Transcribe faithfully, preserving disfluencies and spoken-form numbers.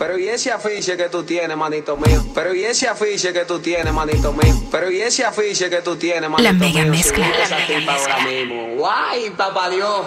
Pero y ese afiche que tú tienes, manito mío. Pero y ese afiche que tú tienes, manito mío. Pero y ese afiche que tú tienes, manito mío. La mega mezcla. La mega mezcla. Guay, papá Dios.